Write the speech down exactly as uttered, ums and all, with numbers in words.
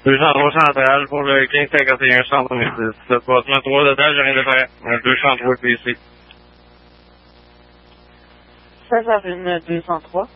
deux cent trois central pour le quinze cinquante et un cent soixante-dix. Ça passe trois d'étage, j'ai rien de faire. Un deux cent trois P C. Ça, ça fait une deux cent trois.